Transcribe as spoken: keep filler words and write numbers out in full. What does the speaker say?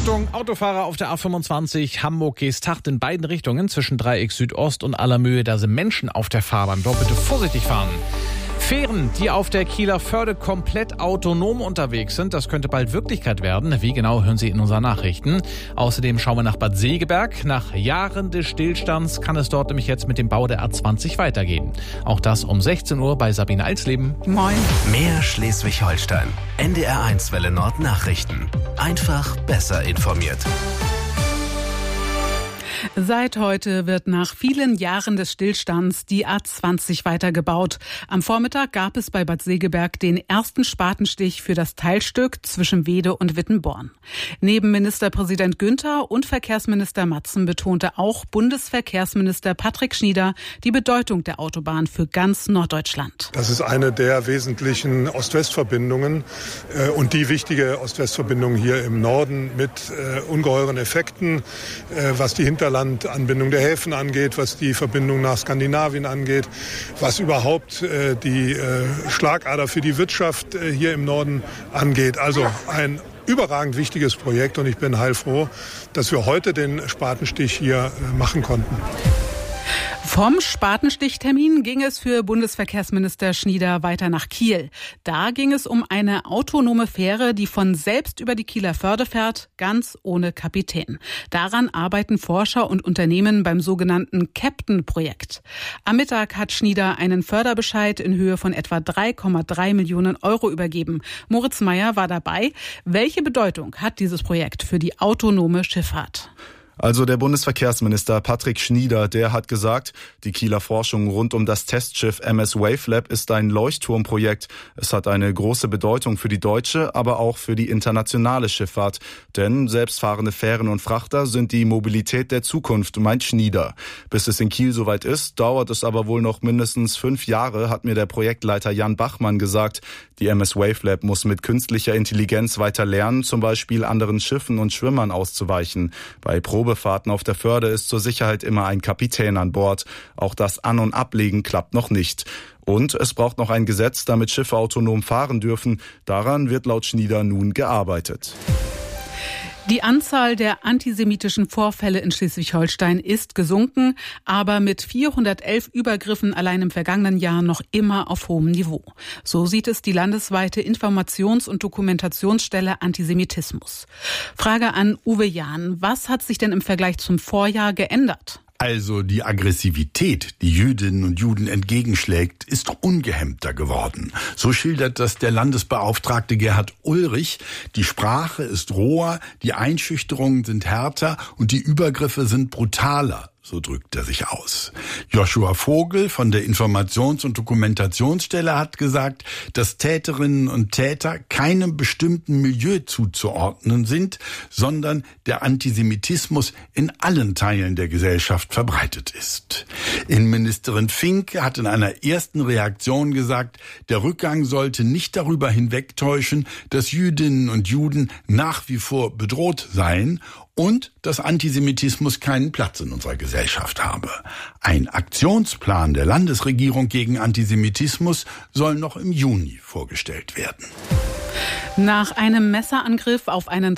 Achtung, Autofahrer auf der A fünfundzwanzig Hamburg-Geesthacht in beiden Richtungen zwischen Dreieck Südost und Allermöhe. Da sind Menschen auf der Fahrbahn. Dort bitte vorsichtig fahren. Fähren, die auf der Kieler Förde komplett autonom unterwegs sind, das könnte bald Wirklichkeit werden. Wie genau, hören Sie in unseren Nachrichten. Außerdem schauen wir nach Bad Segeberg. Nach Jahren des Stillstands kann es dort nämlich jetzt mit dem Bau der A zwanzig weitergehen. Auch das um sechzehn Uhr bei Sabine Alsleben. Moin. Mehr Schleswig-Holstein. N D R eins Welle Nord Nachrichten. Einfach besser informiert. Seit heute wird nach vielen Jahren des Stillstands die A zwanzig weitergebaut. Am Vormittag gab es bei Bad Segeberg den ersten Spatenstich für das Teilstück zwischen Wede und Wittenborn. Neben Ministerpräsident Günther und Verkehrsminister Matzen betonte auch Bundesverkehrsminister Patrick Schnieder die Bedeutung der Autobahn für ganz Norddeutschland. Das ist eine der wesentlichen Ost-West-Verbindungen äh, und die wichtige Ost-West-Verbindung hier im Norden mit äh, ungeheuren Effekten, äh, was die Hinterland Anbindung der Häfen angeht, was die Verbindung nach Skandinavien angeht, was überhaupt äh, die äh, Schlagader für die Wirtschaft äh, hier im Norden angeht. Also ein überragend wichtiges Projekt und ich bin heilfroh, dass wir heute den Spatenstich hier äh, machen konnten. Vom Spatenstichtermin ging es für Bundesverkehrsminister Schnieder weiter nach Kiel. Da ging es um eine autonome Fähre, die von selbst über die Kieler Förde fährt, ganz ohne Kapitän. Daran arbeiten Forscher und Unternehmen beim sogenannten Captain-Projekt. Am Mittag hat Schnieder einen Förderbescheid in Höhe von etwa drei Komma drei Millionen Euro übergeben. Moritz Meyer war dabei. Welche Bedeutung hat dieses Projekt für die autonome Schifffahrt? Also der Bundesverkehrsminister Patrick Schnieder, der hat gesagt, die Kieler Forschung rund um das Testschiff M S Wavelab ist ein Leuchtturmprojekt. Es hat eine große Bedeutung für die deutsche, aber auch für die internationale Schifffahrt. Denn selbstfahrende Fähren und Frachter sind die Mobilität der Zukunft, meint Schnieder. Bis es in Kiel soweit ist, dauert es aber wohl noch mindestens fünf Jahre, hat mir der Projektleiter Jan Bachmann gesagt. Die M S Wavelab muss mit künstlicher Intelligenz weiter lernen, zum Beispiel anderen Schiffen und Schwimmern auszuweichen. Bei Probefahrten auf der Förde ist zur Sicherheit immer ein Kapitän an Bord. Auch das An- und Ablegen klappt noch nicht. Und es braucht noch ein Gesetz, damit Schiffe autonom fahren dürfen. Daran wird laut Schnieder nun gearbeitet. Die Anzahl der antisemitischen Vorfälle in Schleswig-Holstein ist gesunken, aber mit vierhundertelf Übergriffen allein im vergangenen Jahr noch immer auf hohem Niveau. So sieht es die landesweite Informations- und Dokumentationsstelle Antisemitismus. Frage an Uwe Jahn: Was hat sich denn im Vergleich zum Vorjahr geändert? Also die Aggressivität, die Jüdinnen und Juden entgegenschlägt, ist ungehemmter geworden. So schildert das der Landesbeauftragte Gerhard Ulrich. Die Sprache ist roher, die Einschüchterungen sind härter und die Übergriffe sind brutaler. So drückt er sich aus. Joshua Vogel von der Informations- und Dokumentationsstelle hat gesagt, dass Täterinnen und Täter keinem bestimmten Milieu zuzuordnen sind, sondern der Antisemitismus in allen Teilen der Gesellschaft verbreitet ist. Innenministerin Fink hat in einer ersten Reaktion gesagt, der Rückgang sollte nicht darüber hinwegtäuschen, dass Jüdinnen und Juden nach wie vor bedroht seien und dass Antisemitismus keinen Platz in unserer Gesellschaft habe. Ein Aktionsplan der Landesregierung gegen Antisemitismus soll noch im Juni vorgestellt werden. Nach einem Messerangriff auf einen